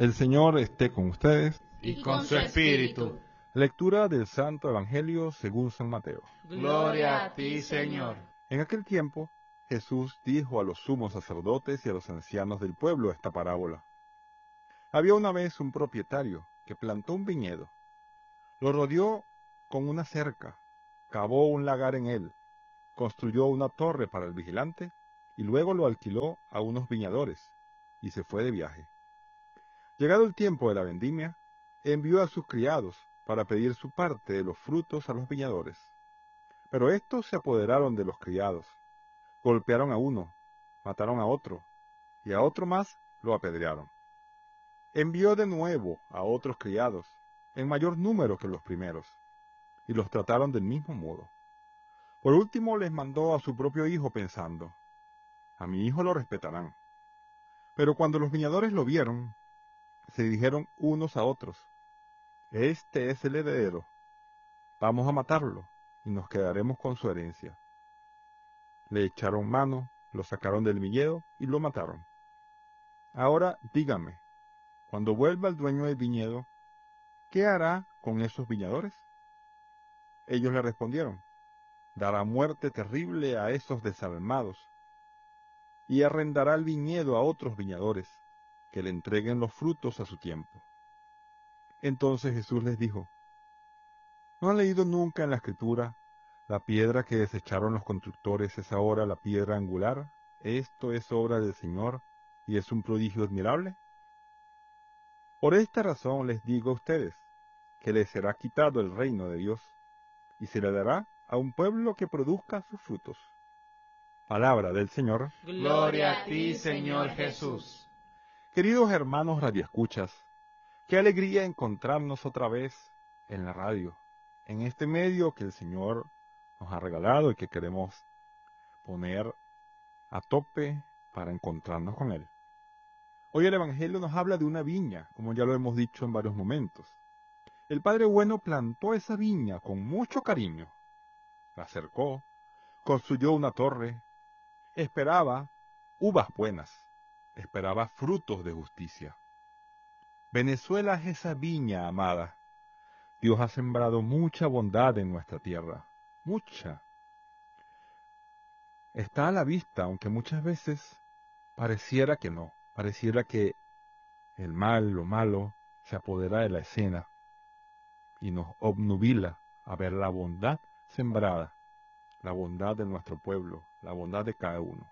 El Señor esté con ustedes. Y con su espíritu. Lectura del Santo Evangelio según San Mateo. Gloria a ti, Señor. En aquel tiempo, Jesús dijo a los sumos sacerdotes y a los ancianos del pueblo esta parábola. Había una vez un propietario que plantó un viñedo. Lo rodeó con una cerca, cavó un lagar en él, construyó una torre para el vigilante y luego lo alquiló a unos viñadores y se fue de viaje. Llegado el tiempo de la vendimia, envió a sus criados para pedir su parte de los frutos a los viñadores. Pero estos se apoderaron de los criados, golpearon a uno, mataron a otro, y a otro más lo apedrearon. Envió de nuevo a otros criados, en mayor número que los primeros, y los trataron del mismo modo. Por último les mandó a su propio hijo pensando, a mi hijo lo respetarán. Pero cuando los viñadores lo vieron, se dijeron unos a otros, este es el heredero, vamos a matarlo y nos quedaremos con su herencia. Le echaron mano, lo sacaron del viñedo y lo mataron. Ahora dígame, cuando vuelva el dueño del viñedo, ¿qué hará con esos viñadores? Ellos le respondieron, dará muerte terrible a esos desalmados y arrendará el viñedo a otros viñadores, que le entreguen los frutos a su tiempo. Entonces Jesús les dijo, ¿no han leído nunca en la Escritura, la piedra que desecharon los constructores es ahora la piedra angular? Esto es obra del Señor y es un prodigio admirable. Por esta razón les digo a ustedes, que les será quitado el reino de Dios, y se le dará a un pueblo que produzca sus frutos. Palabra del Señor. Gloria a ti, Señor Jesús. Queridos hermanos radioescuchas, qué alegría encontrarnos otra vez en la radio, en este medio que el Señor nos ha regalado y que queremos poner a tope para encontrarnos con Él. Hoy el Evangelio nos habla de una viña, como ya lo hemos dicho en varios momentos. El Padre Bueno plantó esa viña con mucho cariño, la cercó, construyó una torre, esperaba uvas buenas, esperaba frutos de justicia. Venezuela es esa viña amada. Dios ha sembrado mucha bondad en nuestra tierra, mucha. Está a la vista, aunque muchas veces pareciera que no, pareciera que el mal, lo malo, se apodera de la escena y nos obnubila a ver la bondad sembrada, la bondad de nuestro pueblo, la bondad de cada uno.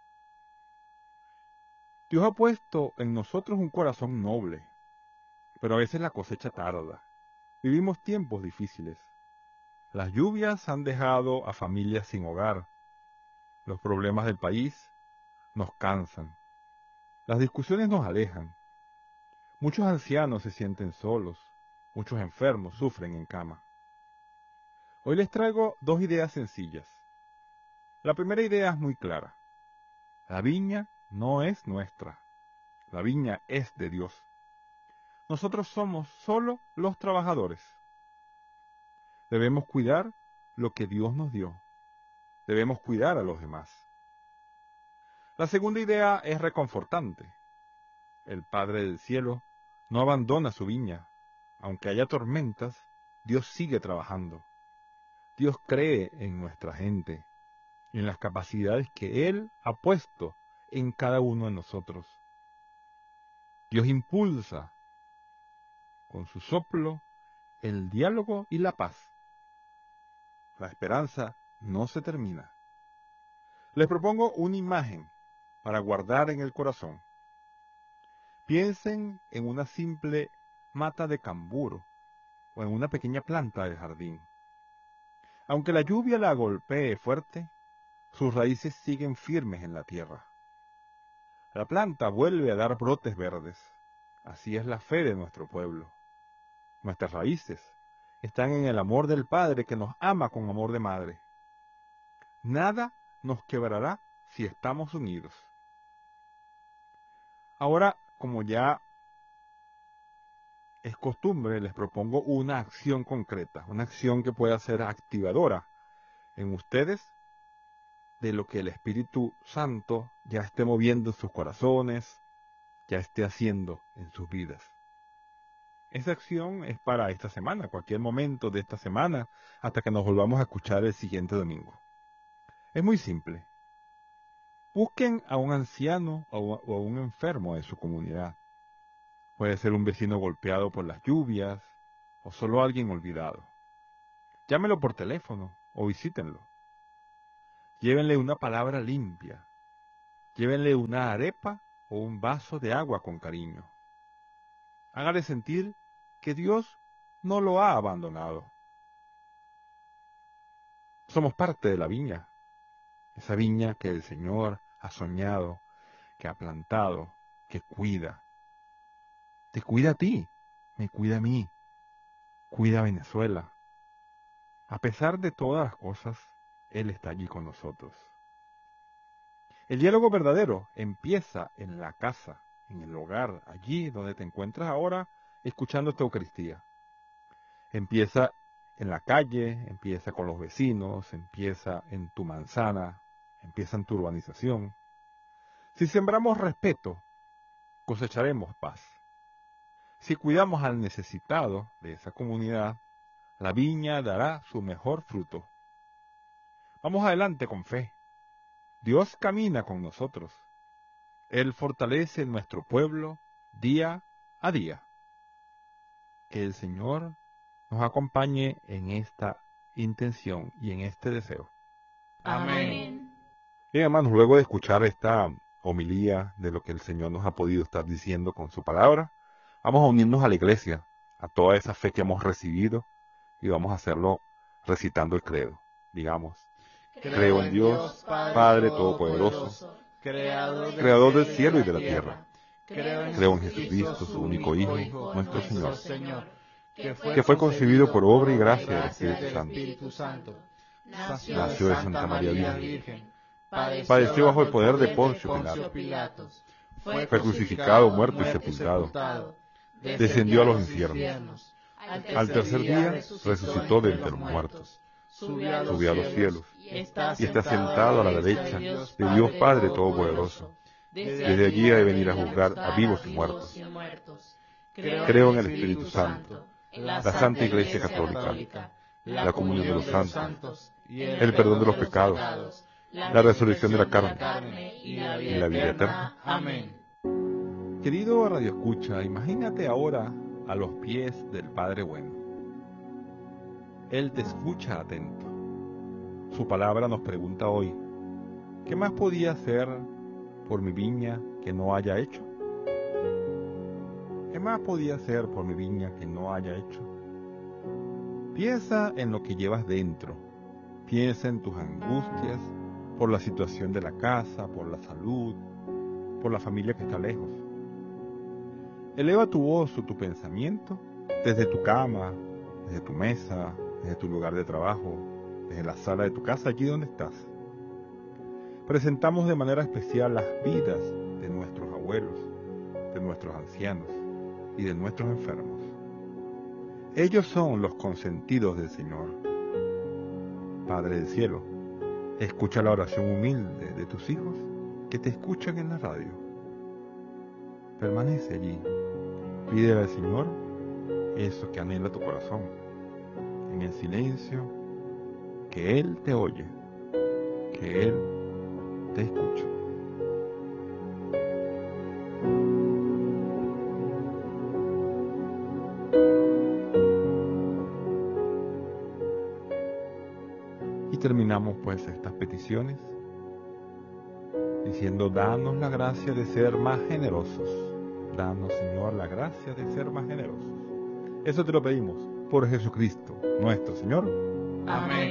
Dios ha puesto en nosotros un corazón noble, pero a veces la cosecha tarda. Vivimos tiempos difíciles. Las lluvias han dejado a familias sin hogar. Los problemas del país nos cansan. Las discusiones nos alejan. Muchos ancianos se sienten solos. Muchos enfermos sufren en cama. Hoy les traigo dos ideas sencillas. La primera idea es muy clara. La viña no es nuestra. La viña es de Dios. Nosotros somos solo los trabajadores. Debemos cuidar lo que Dios nos dio. Debemos cuidar a los demás. La segunda idea es reconfortante. El Padre del Cielo no abandona su viña. Aunque haya tormentas, Dios sigue trabajando. Dios cree en nuestra gente, en las capacidades que Él ha puesto en cada uno de nosotros. Dios impulsa con su soplo el diálogo y la paz. La esperanza no se termina. Les propongo una imagen para guardar en el corazón. Piensen en una simple mata de camburo o en una pequeña planta del jardín. Aunque la lluvia la golpee fuerte, sus raíces siguen firmes en la tierra. La planta vuelve a dar brotes verdes. Así es la fe de nuestro pueblo. Nuestras raíces están en el amor del Padre que nos ama con amor de madre. Nada nos quebrará si estamos unidos. Ahora, como ya es costumbre, les propongo una acción concreta, una acción que pueda ser activadora en ustedes de lo que el Espíritu Santo ya esté moviendo en sus corazones, ya esté haciendo en sus vidas. Esa acción es para esta semana, cualquier momento de esta semana, hasta que nos volvamos a escuchar el siguiente domingo. Es muy simple. Busquen a un anciano o a un enfermo de su comunidad. Puede ser un vecino golpeado por las lluvias o solo alguien olvidado. Llámelo por teléfono o visítenlo. Llévenle una palabra limpia. Llévenle una arepa o un vaso de agua con cariño. Hágale sentir que Dios no lo ha abandonado. Somos parte de la viña, esa viña que el Señor ha soñado, que ha plantado, que cuida. Te cuida a ti, me cuida a mí, cuida a Venezuela. A pesar de todas las cosas, Él está allí con nosotros. El diálogo verdadero empieza en la casa, en el hogar, allí donde te encuentras ahora escuchando esta Eucaristía. Empieza en la calle, empieza con los vecinos, empieza en tu manzana, empieza en tu urbanización. Si sembramos respeto, cosecharemos paz. Si cuidamos al necesitado de esa comunidad, la viña dará su mejor fruto. Vamos adelante con fe. Dios camina con nosotros. Él fortalece nuestro pueblo día a día. Que el Señor nos acompañe en esta intención y en este deseo. Amén. Bien, hermanos, luego de escuchar esta homilía de lo que el Señor nos ha podido estar diciendo con su palabra, vamos a unirnos a la iglesia, a toda esa fe que hemos recibido, y vamos a hacerlo recitando el credo. Digamos, creo en Dios, Padre Todopoderoso, Creador del cielo y de la tierra. Creo en Jesucristo, su único Hijo, nuestro Señor, que fue concebido por obra y gracia del Espíritu Santo. Nació de Santa María Virgen. Padeció bajo el poder de Poncio Pilato. Fue crucificado, muerto y sepultado. Descendió a los infiernos. Al tercer día resucitó de entre los muertos. Subió a los cielos y está sentado a la derecha de Dios Padre Todopoderoso. Desde allí ha de venir a juzgar a vivos y muertos. Creo en el Espíritu Santo, la Santa Iglesia Católica, la comunión de los santos, el perdón de los pecados, la resurrección de la carne y la vida eterna. Amén. Querido Radio Escucha, imagínate ahora a los pies del Padre Bueno. Él te escucha atento. Su palabra nos pregunta hoy, ¿qué más podía hacer por mi viña que no haya hecho? ¿Qué más podía hacer por mi viña que no haya hecho? Piensa en lo que llevas dentro. Piensa en tus angustias por la situación de la casa, por la salud, por la familia que está lejos. Eleva tu voz o tu pensamiento desde tu cama, desde tu mesa, desde tu lugar de trabajo, desde la sala de tu casa, allí donde estás. Presentamos de manera especial las vidas de nuestros abuelos, de nuestros ancianos y de nuestros enfermos. Ellos son los consentidos del Señor. Padre del cielo, escucha la oración humilde de tus hijos que te escuchan en la radio. Permanece allí. Pídele al Señor eso que anhela tu corazón. En el silencio, que Él te oye, que Él te escucha. Y terminamos pues estas peticiones diciendo, danos la gracia de ser más generosos. Danos, Señor, la gracia de ser más generosos. Eso te lo pedimos por Jesucristo, nuestro Señor. Amén.